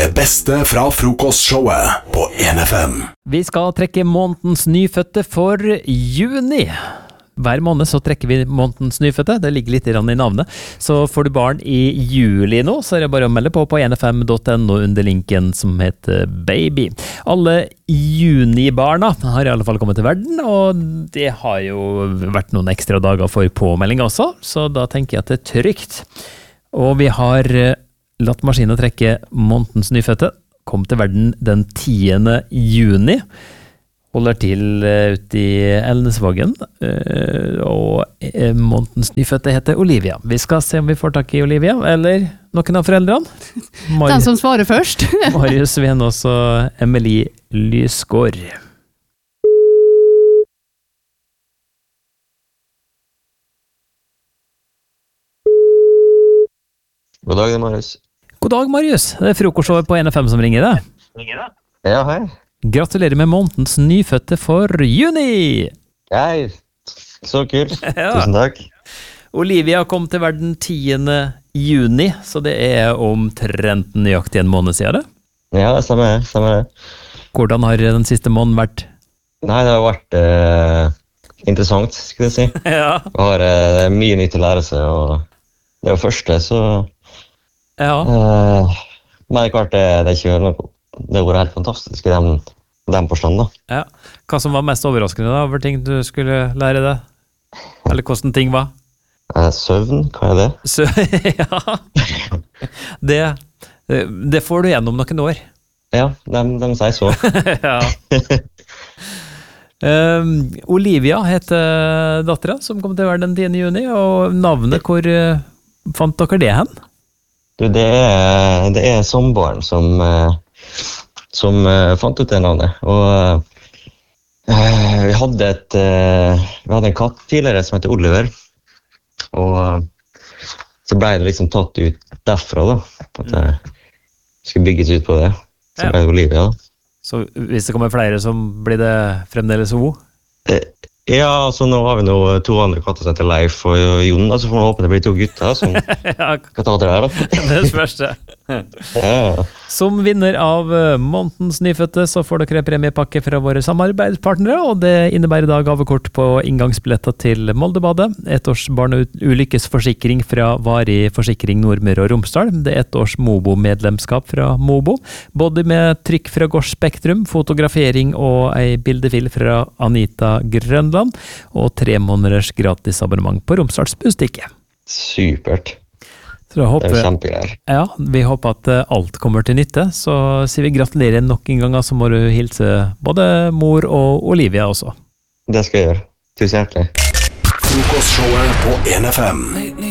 Det beste fra frokostshowet på 1FM. Vi skal trekke månedens nyfødte for juni. Hver måned så trekker vi månedens nyfødte, det ligger litt i navnet. Så får du barn i juli nå, så er det bare å melde på 1fm.no under linken som heter Baby. Alle junibarna har i alle fall kommet til verden, og det har jo vært noen ekstra dager for påmelding også, så da tenker jeg at det er trygt. Og vi har latt maskinen trekke månedens nyfødte, kom til verden den 10. juni, holder til ute i Elnesvågen, og månedens nyfødte heter Olivia. Vi skal se om vi får tak i Olivia, eller noen av foreldrene. Den som svarer først. Marius Venås og Emilie Lysgård. God dag, det er Marius. God dag, Marius. Det er frokostshowet på 1FM som ringer deg. Ja, hei. Gratulerer med månedens nyfødte for juni! Hei, så kult. Ja. Tusen takk. Olivia kom til verden 10. juni, så det er omtrent nøyaktig en måned siden det. Ja, det stemmer det. Hvordan har den siste måneden vært? Nei, det har vært interessant, skulle jeg si. Ja. Det har mye nytt å lære seg, og det er jo første, så... Ja. Men det er klart, det er ikke noe... Det har vært helt fantastisk i den forstand da. Ja. Hva som var mest overraskende da, over ting du skulle lære deg? Eller hvordan ting var? Søvn, hva er det? Ja. Det får du gjennom noen år. Ja, de sier så. Ja. Olivia heter datteren som kom til verden den 10. juni, og navnet, hvor fant dere det hen? Du, det er samboeren som fant ut det navnet, og vi hadde en katt tidligere som heter Oliver, og så ble det liksom tatt ut derfra da, at det skulle bygges ut på det, så ble det Olivia da. Så hvis det kommer flere, så blir det fremdeles O? Ja, så nå har vi 2 andre katter som heter Leif og Jon, så får vi håpe det blir 2 gutter som kan ta det der da. Det er spørste. Ja. Som vinner av månedens nyfødte så får dere premiepakke fra våre samarbeidspartnere, og det innebærer da gavekort på inngangsbilletter til Moldebadet, 1 års barneulykkesforsikring fra Varig Forsikring Nordmøre og Romsdal, det er 1 års Mobo-medlemskap fra Mobo, både med trykk fra Gårds Spektrum, fotografering og ei bildefil fra Anita Grønland, og 3 måneders gratis abonnement på Romsdals Bustikke. Supert. Så det er jo kjempegreier. Ja, vi håper at alt kommer til nytte, så sier vi gratulerer nok en gang, så må du hilse både mor og Olivia også. Det skal jeg gjøre. Tusen hjertelig. Frokostshowet på 1FM.